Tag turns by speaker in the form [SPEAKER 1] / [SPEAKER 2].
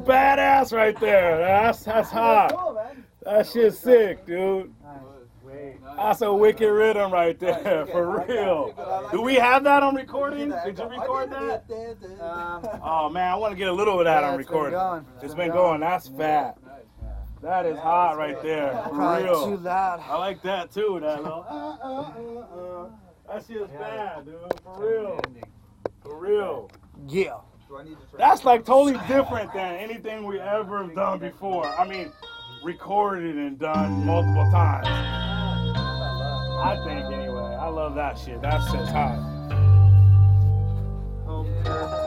[SPEAKER 1] badass right there. That's hot.
[SPEAKER 2] Cool, man.
[SPEAKER 1] That shit's sick, dude. That's a wicked rhythm right there, for real. Do we have that on recording? Did you record that? Oh man, I want to get a little of that on recording. It's been going. That's fat. That is hot right there, for
[SPEAKER 3] Probably
[SPEAKER 1] real.
[SPEAKER 3] too loud.
[SPEAKER 1] I like that too. That little. That shit's bad, dude. For real. For real.
[SPEAKER 3] Yeah.
[SPEAKER 1] That's like totally different than anything we ever have done before. I mean, recorded and done multiple times. I think anyway. I love that shit. That shit's hot.